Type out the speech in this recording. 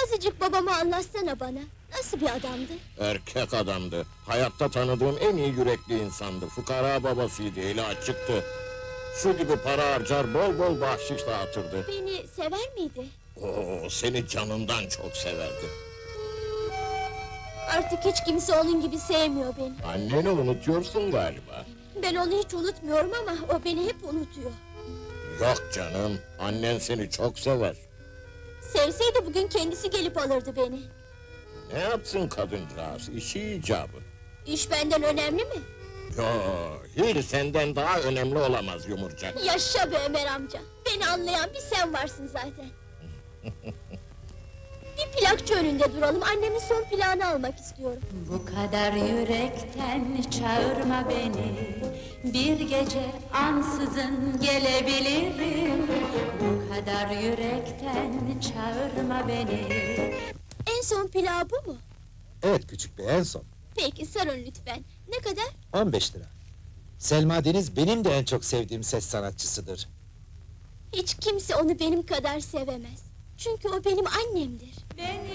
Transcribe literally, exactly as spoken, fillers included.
Azıcık babamı anlatsana bana. Nasıl bir adamdı? Erkek adamdı. Hayatta tanıdığım en iyi yürekli insandı. Fukara babasıydı, eli açıktı. Su gibi para harcar, bol bol bahşiş dağıtırdı. Beni sever miydi? Oo, seni canından çok severdi. Artık hiç kimse onun gibi sevmiyor beni. Anneni unutuyorsun galiba. Ben onu hiç unutmuyorum ama o beni hep unutuyor. Yok canım, annen seni çok sever. Sevseydi bugün kendisi gelip alırdı beni. Ne yapsın kadıncağız, işi icabı. İş benden önemli mi? Yo, hiç senden daha önemli olamaz yumurcak. Yaşa be Ömer amca! Beni anlayan bir sen varsın zaten. Bir plakçı önünde duralım, annemin son plağını almak istiyorum. Bu kadar yürekten çağırma beni, bir gece ansızın gelebilirim. Bu kadar yürekten çağırma beni. En son plağı bu mu? Evet küçük bey, en son. Peki sarın lütfen. Ne kadar? on beş lira. Selma Deniz benim de en çok sevdiğim ses sanatçısıdır. Hiç kimse onu benim kadar sevemez. Çünkü o benim annemdir. Beni